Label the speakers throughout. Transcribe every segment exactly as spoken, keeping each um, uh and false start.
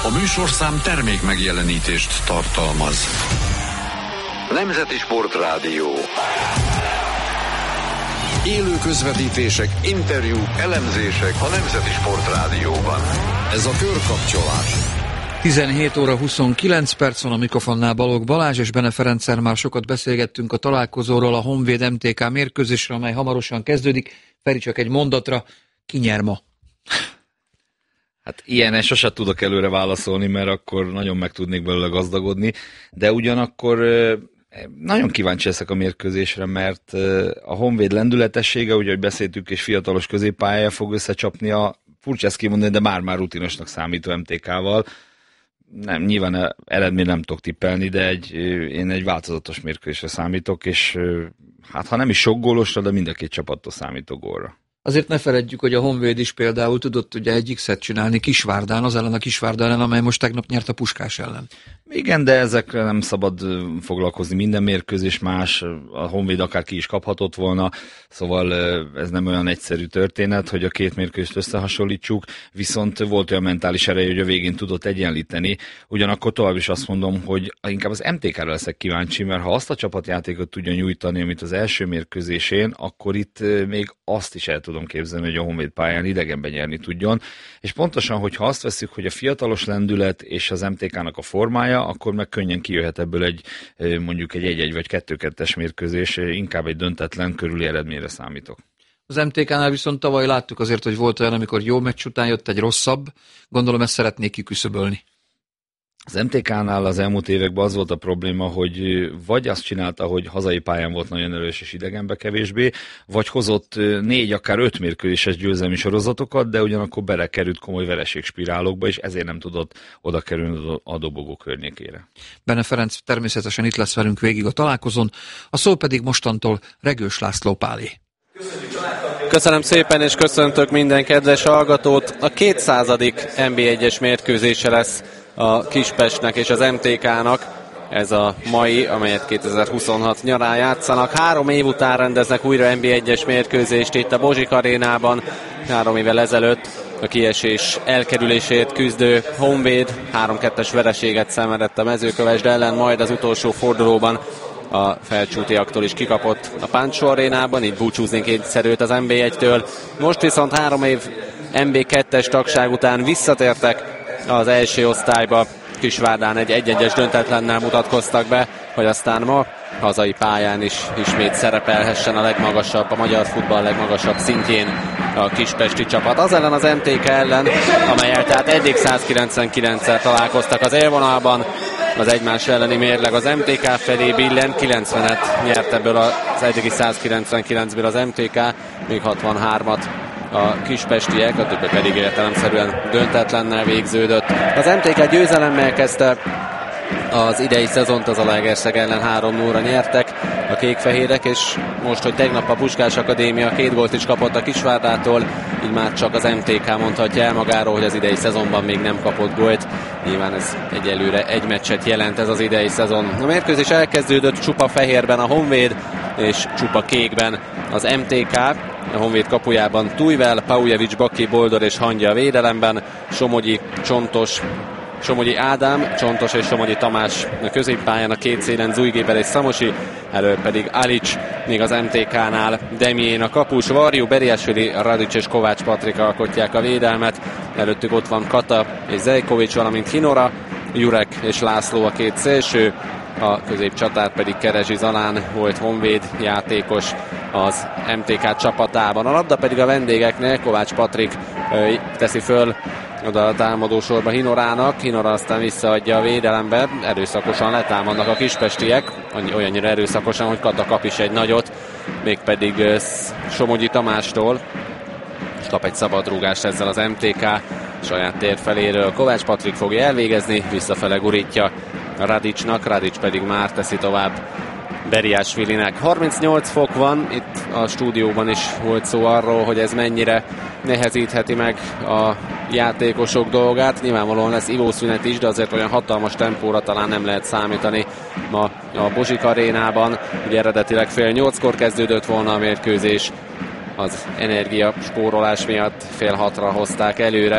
Speaker 1: A műsorszám termék megjelenítést tartalmaz. Nemzeti Sportrádió. Élő közvetítések, interjúk, elemzések a Nemzeti Sportrádióban. Ez a Körkapcsolás.
Speaker 2: tizenhét óra huszonkilenc perc van, a mikrofonnál Balogh Balázs és Bene Ferenccel már sokat beszélgettünk a találkozóról, a Honvéd em té ká mérkőzésről, amely hamarosan kezdődik. Feri, csak egy mondatra, ki nyer ma?
Speaker 3: Hát ilyenen sose tudok előre válaszolni, mert akkor nagyon meg tudnék belőle gazdagodni, de ugyanakkor nagyon kíváncsi leszek a mérkőzésre, mert a Honvéd lendületessége, ugye, hogy beszéltük, és fiatalos középpályája fog összecsapni a, furcsa ezt kimondani, de már-már rutinosnak számító em té ká-val. Nem, nyilván eredmény nem tudok tippelni, de egy, én egy változatos mérkőzésre számítok, és hát ha nem is sok gólosra, de mind a két csapattól számítok gólra.
Speaker 2: Azért ne feledjük, hogy a Honvéd is például tudott ugye egy X-et csinálni Kisvárdán, az ellen a Kisvárda ellen, amely most tegnap nyert a Puskás ellen.
Speaker 3: Igen, de ezekre nem szabad foglalkozni, minden mérkőzés más, a Honvéd akár ki is kaphatott volna, szóval ez nem olyan egyszerű történet, hogy a két mérkőzést összehasonlítsuk, viszont volt olyan mentális ereje, hogy a végén tudott egyenlíteni, ugyanakkor tovább is azt mondom, hogy inkább az em té ká-ra leszek kíváncsi, mert ha azt a csapatjátékot tudja nyújtani, amit az első mérkőzésén, akkor itt még azt is el tudom képzelni, hogy a Honvéd pályán idegenben nyerni tudjon, és pontosan, hogyha azt veszük, hogy a fiatalos lendület és az em té ká-nak a formája, akkor meg könnyen kijöhet ebből egy mondjuk egy egy-egy vagy kettő-kettes mérkőzés, inkább egy döntetlen körüli eredményre számítok.
Speaker 2: Az em té ká-nál viszont tavaly láttuk azért, hogy volt olyan, amikor jó meccs után jött egy rosszabb, gondolom ezt szeretnék kiküszöbölni.
Speaker 3: Az em té ká-nál az elmúlt években az volt a probléma, hogy vagy azt csinálta, hogy hazai pályán volt nagyon erős és idegenbe kevésbé, vagy hozott négy, akár öt mérkőzéses győzelmi sorozatokat, de ugyanakkor belekerült komoly vereségspirálokba, és ezért nem tudott oda kerülni a dobogó környékére.
Speaker 2: Bene Ferenc természetesen itt lesz velünk végig a találkozón, a szó pedig mostantól Regős László Pálé.
Speaker 4: Köszönöm szépen, és köszöntök minden kedves hallgatót. A kétszázadik en bé egyes mérkőzése lesz a Kispestnek és az em té ká-nak. Ez a mai, amelyet kétezer-huszonhat nyarán játszanak. Három év után rendeznek újra en bé egyes mérkőzést itt a Bozsik arénában. Három évvel ezelőtt a kiesés elkerülését küzdő Honvéd három-kettes vereséget szenvedett a Mezőkövesd ellen, majd az utolsó fordulóban a felcsútiaktól is kikapott a Páncsó arénában, így búcsúzni kényszerült az en bé egytől. Most viszont három év en bé kettes tagság után visszatértek az első osztályba. Kisvárdán egy egy-egyes döntetlennel mutatkoztak be, hogy aztán ma hazai pályán is ismét szerepelhessen a legmagasabb, a magyar futball legmagasabb szintjén a kispesti csapat. Az ellen az em té ká ellen, amelyel tehát eddig százkilencvenkilencszer találkoztak az élvonalban. Az egymás elleni mérleg az em té ká felé billen, kilencvenet nyert ebből az eddigi százkilencvenkilencből az em té ká, még hatvanhármat a kispestiek, a többi pedig értelemszerűen döntetlennel végződött. Az em té ká győzelemmel kezdte az idei szezont, az Zalaegerszeg ellen három nullra nyertek a kékfehérek, és most, hogy tegnap a Puskás Akadémia két gólt is kapott a Kisvárdától, így már csak az em té ká mondhatja el magáról, hogy az idei szezonban még nem kapott gólt. Nyilván ez egyelőre egy meccset jelent ez az idei szezon. A mérkőzés elkezdődött, csupa fehérben a Honvéd, és csupa kékben az em té ká. A Honvéd kapujában Tujvel, Paujevics, Baki, Boldor és Hangya a védelemben, Somogyi, Csontos, Somogyi Ádám, Csontos és Somogyi Tamás a középpályán, a két szélen Zujgéber és Szamosi, elő pedig Alics, még az em té ká-nál Demién a kapus, Varjú, Beriásvili, Radics és Kovács Patrik alkotják a védelmet, előttük ott van Kata és Zejkovics, valamint Hinora, Jurek és László a két szélső, a középcsatár pedig Kerezsi Zalán volt Honvéd játékos az em té ká csapatában. A labda pedig a vendégeknél, Kovács Patrik ö, teszi föl oda a támadó sorba Hinorának, Hinora aztán visszaadja a védelembe, erőszakosan letámadnak a kispestiek, olyannyira erőszakosan, hogy Kata kap is egy nagyot, mégpedig ö, Somogyi Tamástól, és kap egy szabadrúgást ezzel az em té ká saját tér feléről. Kovács Patrik fogja elvégezni, visszafele gurítja Radicsnak, Radics pedig már teszi tovább Beriásvilinek. harmincnyolc fok van, itt a stúdióban is volt szó arról, hogy ez mennyire nehezítheti meg a játékosok dolgát. Nyilvánvalóan lesz ivószünet is, de azért olyan hatalmas tempóra talán nem lehet számítani ma a Bozsik arénában. Ugye eredetileg fél nyolckor kezdődött volna a mérkőzés, az energia spórolás miatt fél hatra hozták előre.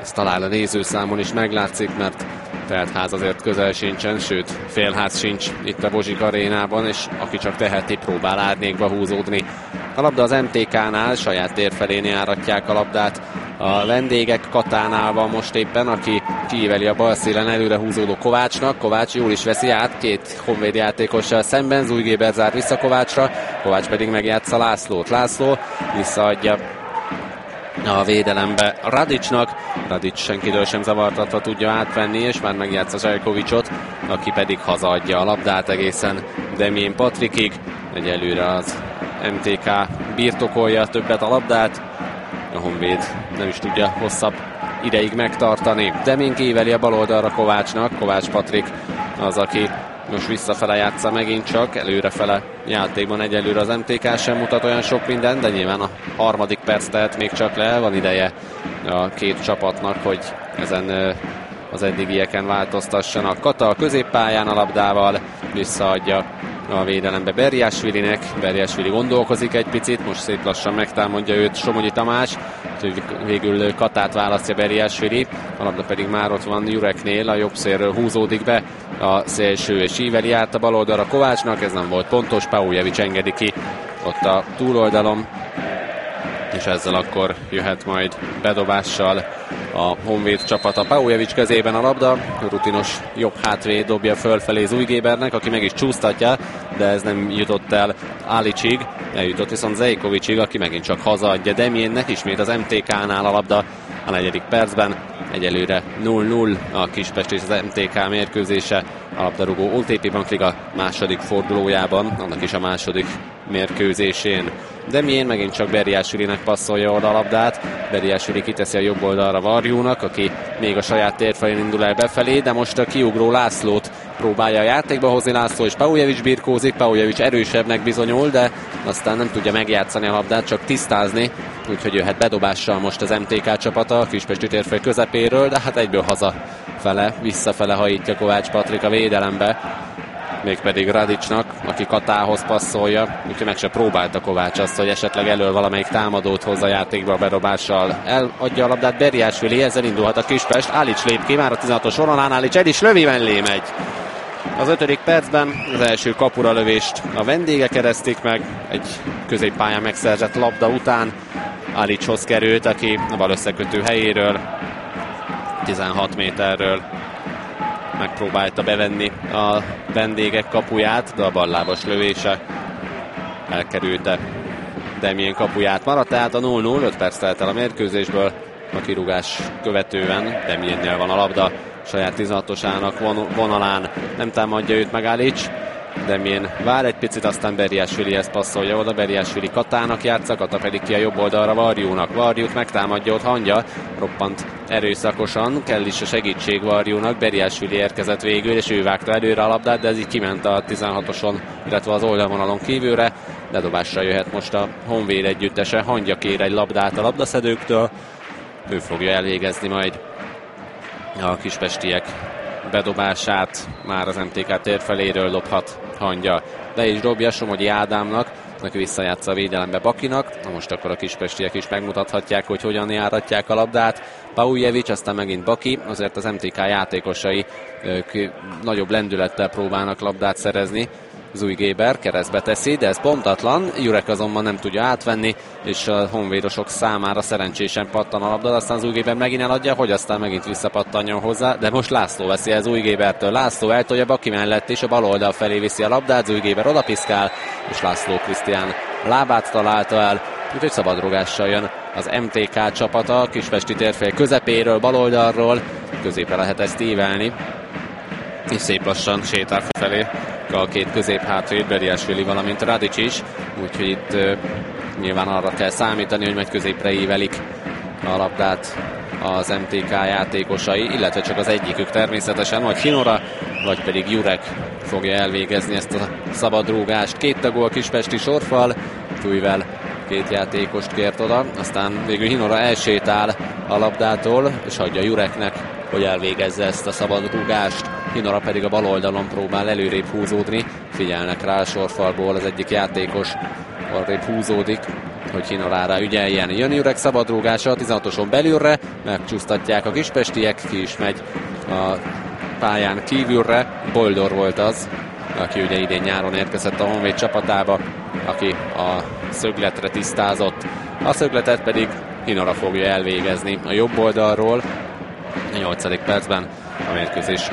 Speaker 4: Ez talán a nézőszámon is meglátszik, mert teltház azért közel sincsen, sőt félház sincs itt a Bozsik arénában, és aki csak teheti, próbál árnyékba húzódni. A labda az em té ká-nál, saját tér felén járatják a labdát. A vendégek Katánál van most éppen, aki kiíveli a bal szélen előre húzódó Kovácsnak. Kovács jól is veszi át, két honvéd játékossal szemben, Zújgéber zár vissza Kovácsra, Kovács pedig megjátsza Lászlót. László visszaadja a védelembe Radicsnak. Radics senkitől sem zavartatva tudja átvenni, és már megjátsza Zsajkovicsot, aki pedig hazaadja a labdát egészen Demjén Patrikig. Egyelőre az em té ká birtokolja többet a labdát, a Honvéd nem is tudja hosszabb ideig megtartani. Demjén kiíveli a bal oldalra Kovácsnak, Kovács Patrik az, aki most visszafele játsza megint csak, előrefele játékban egyelőre az em té ká sem mutat olyan sok mindent, de nyilván a harmadik perc tehet még csak le, van ideje a két csapatnak, hogy ezen az eddigieken változtassanak. Kata a középpályán a labdával visszaadja a védelembe Berjásvilinek. Berjásvili gondolkozik egy picit, most szép lassan megtámadja őt Somogyi Tamás, úgyhogy végül Katát választja Berjásvili, a labda pedig már ott van Jureknél, a jobb szélről húzódik be a szélső, és íveli át a bal oldalra Kovácsnak, ez nem volt pontos, Paujevic engedi ki ott a túloldalon, és ezzel akkor jöhet majd bedobással a Honvéd csapata. Paujevic kezében a labda, rutinos jobb hátvéd dobja fölfelé Zújgébernek, aki meg is csúsztatja, de ez nem jutott el Álicsig, eljutott viszont Zejkovicsig, aki megint csak hazaadja Demjénnek, ismét az em té ká-nál a labda a negyedik percben. Egyelőre nulla nulla a Kispest és az em té ká mérkőzése a labdarúgó o té pé Bank Liga második fordulójában, annak is a második mérkőzésén. Demjén megint csak Berjásvilinek passzolja oda a labdát, Berjásvili kiteszi a jobb oldalra Varjúnak, aki még a saját tér felén indul el befelé, de most a kiugró Lászlót próbálja a játékba hozni, László és Paujevic birkózik, Paujevic erősebbnek bizonyul, de aztán nem tudja megjátszani a labdát, csak tisztázni, úgyhogy jöhet bedobással most az em té ká csapata a Kispesti térfél közepéről, de hát egyből hazafele, visszafele hajítja Kovács Patrik a védelembe, mégpedig Radicsnak, aki Katához passzolja, úgyhogy meg se próbálta Kovács azt, hogy esetleg elől valamelyik támadót hozza a játékba a bedobással. Eladja a labdát Berjásvili, ezzel indulhat a Kispest, Álics lép ki, már a tizenhatos vonalán Álics el is lövi, mellé megy. Az ötödik percben az első kapura lövést a vendégek eresztik meg, egy középpályán megszerzett labda után Álicshoz került, aki a bal összekötő helyéről, tizenhat méterről megpróbálta bevenni a vendégek kapuját, de a ballábas lövése elkerülte Demjén kapuját. Maradt tehát a nulla nulla, öt perc telt el a mérkőzésből, a kirúgás követően Demjénnél van a labda, saját tizenhatosának vonalán, nem támadja őt meg Álics, Demjén vár egy picit, aztán Berjásvilihez passzolja oda, Berjásvili Katának játsza, Kata pedig ki a jobb oldalra Varjúnak. Varjút megtámadja ott Hangya, roppant erőszakosan, kell is a segítség Varjúnak, Berjásvili érkezett végül, és ő vágta előre a labdát, de ez így kiment a tizenhatoson, illetve az oldalvonalon kívülre. Ledobásra jöhet most a Honvéd együttese, Hangya kér egy labdát a labdaszedőktől, ő fogja elvégezni majd a kispestiek bedobását, már az em té ká tér feléről dobhat Hangya. De is dobja Somogyi Ádámnak, aki visszajátsza a védelembe Bakinak. Na most akkor a kispestiek is megmutathatják, hogy hogyan járatják a labdát. Paujevic, aztán megint Baki, azért az em té ká játékosai ők nagyobb lendülettel próbálnak labdát szerezni. Zújgéber keresztbe teszi, de ez pontatlan, Jurek azonban nem tudja átvenni, és a honvédosok számára szerencsésen pattan a labda, aztán Zújgéber megint eladja, hogy aztán megint visszapattanjon hozzá, de most László veszi el Zújgébertől. László eltolja Baki mellett, és a bal oldal felé viszi a labdát, Zújgéber odapiszkál, és László Krisztián lábát találta el, úgyhogy szabadrugással jön az em té ká csapata, a kispesti térfél közepéről, bal oldalról, középre lehet ezt ívelni, és szép lassan sétál felé a két középhátvéd, Berjásvili, valamint Radics is, úgyhogy itt uh, nyilván arra kell számítani, hogy majd középre ívelik a labdát az em té ká játékosai, illetve csak az egyikük természetesen, vagy Hinora, vagy pedig Jurek fogja elvégezni ezt a szabadrúgást. Két tagú a kispesti sorfal, Tújvel két játékost kért oda, aztán végül Hinora elsétál a labdától, és hagyja Jureknek, hogy elvégezze ezt a szabadrúgást. Hinora pedig a bal oldalon próbál előrébb húzódni, figyelnek rá a sorfalból, az egyik játékos arrébb húzódik, hogy Hinorára ügyeljen. Jön Jurek szabadrúgása a tizenhatoson belülre, megcsúsztatják a kispestiek, ki is megy a pályán kívülre. Boldor volt az, aki ugye idén nyáron érkezett a Honvéd csapatába, aki a szögletre tisztázott. A szögletet pedig Hinora fogja elvégezni a jobb oldalról. A nyolcadik percben a mérkőzés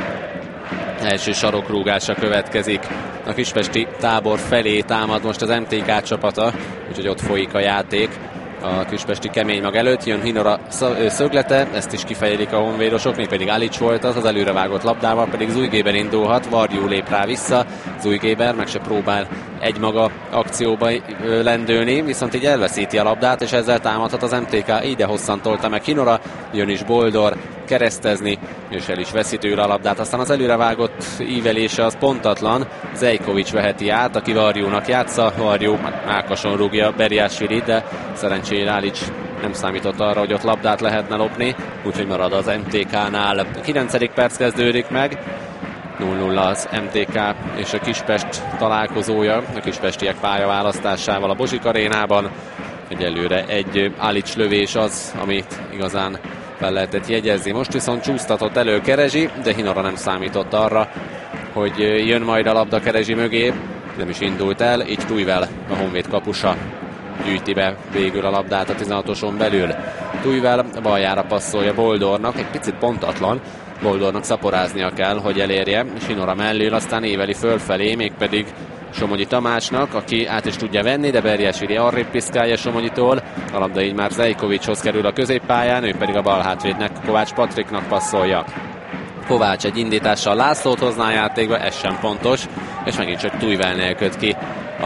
Speaker 4: első sarokrúgása következik. A kispesti tábor felé támad most az em té ká csapata, úgyhogy ott folyik a játék a kispesti kemény mag előtt. Jön Hinora szöglete, ezt is kifejelik a honvédosok, még pedig Alics volt az, az előrevágott labdával, pedig Zújgéber indulhat, Varjú lép rá vissza, Zújgéber meg se próbál egymaga akcióba lendülni, viszont így elveszíti a labdát, és ezzel támadhat az em té ká, ide hosszan tolta meg Hinora, jön is Boldor keresztezni, és el is veszi tőle a labdát. Aztán az előrevágott ívelése az pontatlan, Zejkovics veheti át, aki Varjúnak játsza, Varjú Ákason rúgja Berjásvili, de szerencsére Alics nem számított arra, hogy ott labdát lehetne lopni, úgyhogy marad az em té ká-nál. A kilencedik perc kezdődik meg, nulla nulla az em té ká és a Kispest találkozója, a kispestiek pályaválasztásával a Bozsik arénában. Egyelőre egy Alics lövés az, amit igazán fel lehetett jegyezni. Most viszont csúsztatott elő Kerezsi, de Hinora nem számított arra, hogy jön majd a labda Kerezsi mögé, nem is indult el, így Tujvel, a Honvéd kapusa gyűjti be végül a labdát a tizenhatoson belül. Tujvel baljára passzolja Boldornak, egy picit pontatlan, Boldornak szaporáznia kell, hogy elérje, és Hinora mellől aztán éveli fölfelé, mégpedig Somogyi Tamásnak, aki át is tudja venni, de Berjásvili arrébb piszkálja Somogyitól. A labda így már Zejkovicshoz kerül a középpályán, ő pedig a bal hátvédnek, Kovács Patriknak passzolja. Kovács egy indítással Lászlót hozná a játékba, ez sem pontos, és megint csak Tujvelnél köt ki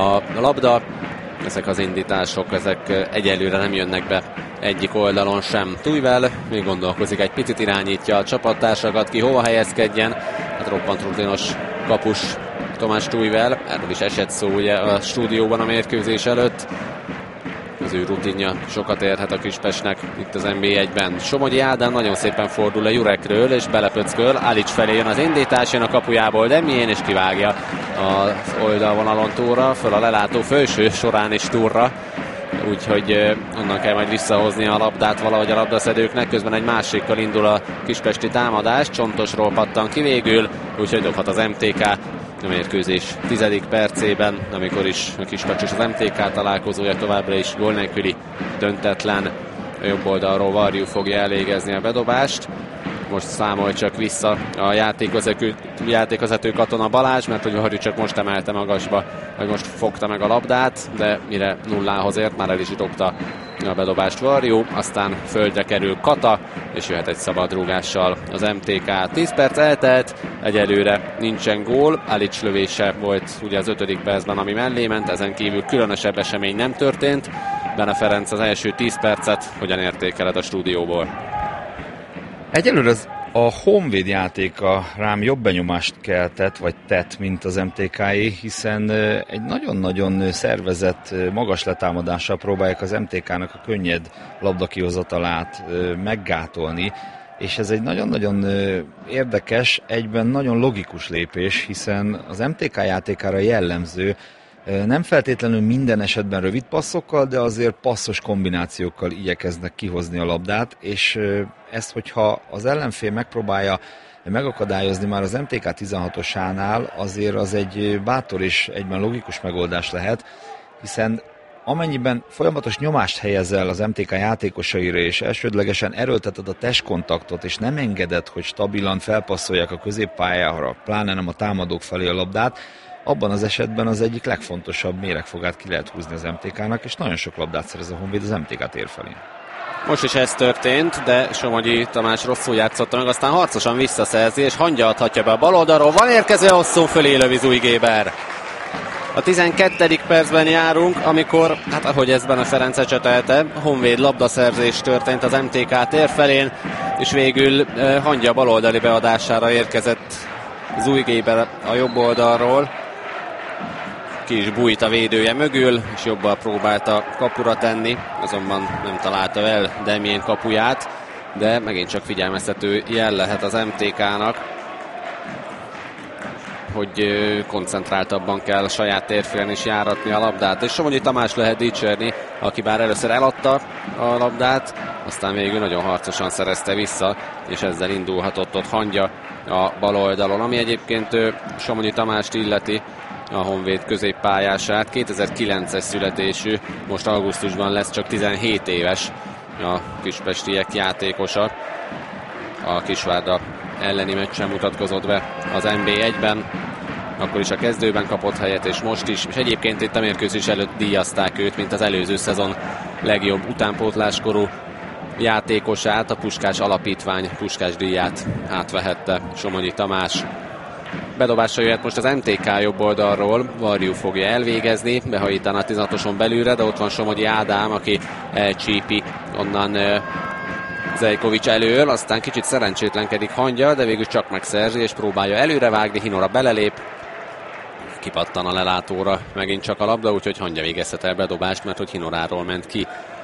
Speaker 4: a labda. Ezek az indítások, ezek egyelőre nem jönnek be egyik oldalon sem. Tujvel még gondolkozik, egy picit irányítja a csapattársakat, ki hova helyezkedjen. Hát roppant rutinos kapus Tomás Tujvel, erről is esett szó ugye a stúdióban a mérkőzés előtt. Az ő rutinja sokat érhet a Kispestnek itt az en bé egyben. Somogyi Ádám nagyon szépen fordul a Jurekről, és belepöcköl. Alics felé jön az indítás, jön a kapujából Demjén, és kivágja az oldalvonalon túlra, föl a lelátó felső során is túlra. Úgyhogy onnan kell majd visszahozni a labdát valahogy a labdaszedőknek. Közben egy másikkal indul a kispesti támadás, Csontosról pattan ki végül, úgyhogy dobhat az em té ká a mérkőzés tizedik percében, amikor is a Kispest és az em té ká találkozója továbbra is gól nélküli, döntetlen. A jobb oldalról Varjú fogja elégezni a bedobást. Most számol csak vissza a játékvezető, játékvezető Katona Balázs, mert hogy Varjú csak most emelte magasba, vagy most fogta meg a labdát, de mire nullához ért, már el is dobta a bedobást Varjú, aztán földre kerül Kata, és jöhet egy szabadrúgással az em té ká. tíz perc eltelt, egyelőre nincsen gól, Alics lövése volt ugye az ötödik percben, ami mellé ment, ezen kívül különösebb esemény nem történt. Bene Ferenc az első tíz percet hogyan értékeled a stúdióból?
Speaker 3: Egyelőre az a Honvéd játéka rám jobb benyomást keltett, vagy tett, mint az em té ká-é, hiszen egy nagyon-nagyon szervezett, magas letámadással próbálják az em té ká-nak a könnyed labdakihozatalát meggátolni, és ez egy nagyon-nagyon érdekes, egyben nagyon logikus lépés, hiszen az em té ká játékára jellemző, nem feltétlenül minden esetben rövid passzokkal, de azért passzos kombinációkkal igyekeznek kihozni a labdát, és ezt, hogyha az ellenfél megpróbálja megakadályozni már az em té ká tizenhatosánál, azért az egy bátor és egyben logikus megoldás lehet, hiszen amennyiben folyamatos nyomást helyezel az em té ká játékosaira, és elsődlegesen erőlteted a testkontaktot, és nem engeded, hogy stabilan felpasszolják a középpályára, pláne nem a támadók felé a labdát, abban az esetben az egyik legfontosabb méregfogát ki lehet húzni az em té ká-nak, és nagyon sok labdát szerez a Honvéd az em té ká tér felé.
Speaker 4: Most is ez történt, de Somogyi Tamás rosszul játszotta meg, aztán harcosan visszaszerzi, és Hangya adhatja be a bal oldalról. Van érkező hosszú fölé lövi Zújgéber. A tizenkettedik percben járunk, amikor, hát ahogy ez Bene Ferenc ecsetelte, Honvéd labdaszerzés történt az em té ká tér felén, és végül eh, Hangya baloldali beadására érkezett Zújgéber a jobb oldalról. Ki is bújt a védője mögül, és jobban próbálta kapura tenni, azonban nem találta el Demjén kapuját, de megint csak figyelmeztető jel lehet az em té ká-nak. hogy koncentráltabban kell a saját térfélen is járatni a labdát. És Somogyi Tamás lehet dicsérni, aki bár először eladta a labdát, aztán végül nagyon harcosan szerezte vissza, és ezzel indulhatott ott Hangya a bal oldalon, ami egyébként Somogyi Tamást illeti, a Honvéd középpályását. kétezer-kilences születésű, most augusztusban lesz csak tizenhét éves a kispestiek játékosa. A Kisvárda elleni meccsen mutatkozott be az en bé egyben, akkor is a kezdőben kapott helyet, és most is, és egyébként itt a mérkőzés előtt díjazták őt, mint az előző szezon legjobb utánpótláskorú játékosát, a Puskás Alapítvány Puskás díját átvehette Somogyi Tamás. Bedobásra jöhet most az em té ká jobb oldalról, Varjú fogja elvégezni, behajítaná a tizenhatoson belülre, de ott van Somogyi Ádám, aki elcsípi onnan uh, Zejkovics elől, aztán kicsit szerencsétlenkedik Hangya, de végül csak megszerzi és próbálja előrevágni, Hinora belelép, kipattan a lelátóra megint csak a labda, úgyhogy Hangya végezhet el bedobást, mert hogy Hinoráról ment ki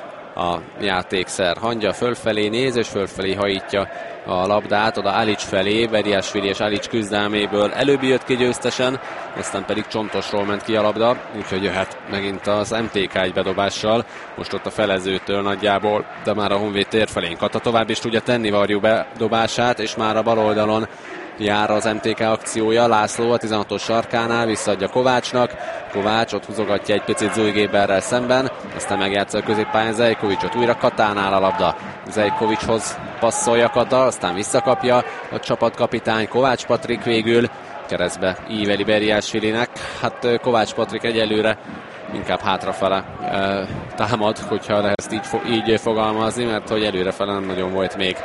Speaker 4: a játékszer. Hangya fölfelé néz, és fölfelé hajítja a labdát, oda Alics felé, Beriásvili és Alics küzdelméből előbb jött ki győztesen, aztán pedig Csontosról ment ki a labda, úgyhogy jöhet megint az em té ká egy bedobással, most ott a felezőtől nagyjából, de már a Honvéd tér felén Kata tovább is tudja tenni Varjú bedobását, és már a bal oldalon jár az em té ká akciója, László a tizenhatos sarkánál visszaadja Kovácsnak, Kovács ott húzogatja egy picit Zújgéberrel szemben, aztán megjátsza a középpályán Zejkovicsot, újra Katánál a labda, Zejkovicshoz passzolja Kata, aztán visszakapja a csapatkapitány, Kovács Patrik végül keresztbe íveli Beriásvilinek, hát Kovács Patrik egyelőre inkább hátrafele e, támad, hogyha lehet így, így fogalmazni, mert hogy előrefele nem nagyon volt még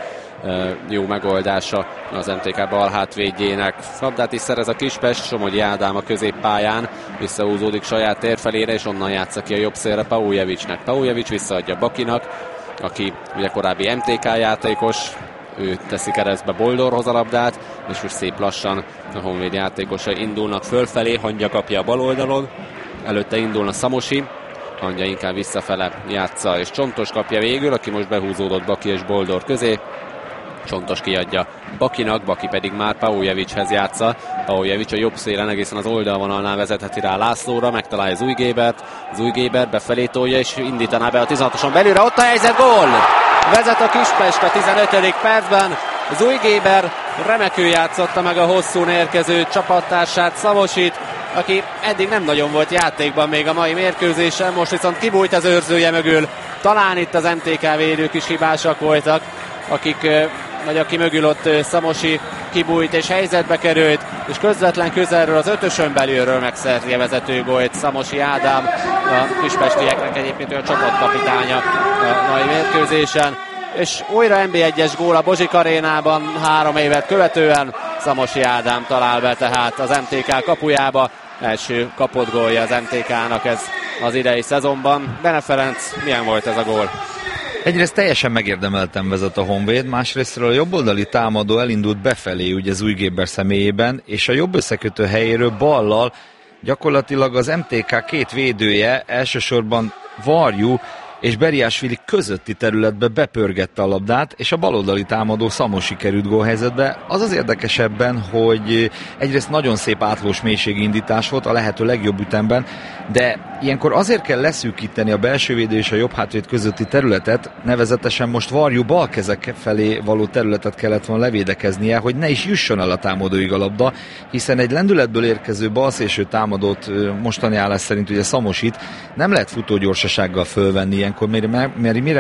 Speaker 4: jó megoldása az em té ká bal hátvédjének. Labdát is szerez a Kispest, Somogyi Ádám a középpályán, visszahúzódik saját térfelére, és onnan játsza ki a jobb szélre Pauljevicsnek. Pauljevics visszaadja Bakinak, aki ugye korábbi em té ká játékos, ő teszi keresztbe Boldorhoz a labdát, és most szép lassan a Honvéd játékosai indulnak fölfelé, Hangya kapja a bal oldalon, előtte indulna Szamosi, Hangya inkább visszafele játsza, és Csontos kapja végül, aki most behúzódott Baki és Boldor közé. Csontos kiadja Bakinak, Baki pedig már Pauljevicshez játsza. Pauljevics a jobb szélen egészen az oldalvonalnál vezetheti rá Lászlóra, megtalálja Zújgébert, Zújgéber befelé tolja és indítaná be a tizenhatoson belülre, ott a helyzet, gól! Vezet a Kispest a tizenötödik percben, Zújgéber remekül játszotta meg a hosszún érkező csapattársát, Szamosit, aki eddig nem nagyon volt játékban még a mai mérkőzésen, most viszont kibújt az őrzője mögül, talán itt az em té ká védők is hibásak voltak, akik, vagy aki mögül ott Szamosi kibújt és helyzetbe került, és közvetlen közelről az ötösön belülről megszerzi a vezető gólt Szamosi Ádám, a kispestieknek egyébként a csapatkapitánya a mai mérkőzésen, és újra en bé egyes gól a Bozsik arénában három évet követően, Szamosi Ádám talál be tehát az em té ká kapujába, első kapott gólja az em té kának ez az idei szezonban. Bene Ferenc, milyen volt ez a gól?
Speaker 3: Egyrészt teljesen megérdemelten vezet a Honvéd, másrésztről a jobboldali támadó elindult befelé ugye Zújgéber személyében, és a jobb összekötő helyéről ballal gyakorlatilag az em té ká két védője, elsősorban Varjú és Beriásvili közötti területbe bepörgette a labdát, és a baloldali támadó Szamosi került gólhelyzetbe. Az az érdekesebben, hogy egyrészt nagyon szép átlós mélységindítás volt a lehető legjobb ütemben, de ilyenkor azért kell leszűkíteni a belső védő és a jobb hátvéd közötti területet, nevezetesen most Varjú bal kezek felé való területet kellett volna levédekeznie, hogy ne is jusson el a támadóig a labda, hiszen egy lendületből érkező balszélső támadót mostani állás szerint ugye Szamosit nem lehet futógyorsasággal fölvenni ilyenkor, mert mire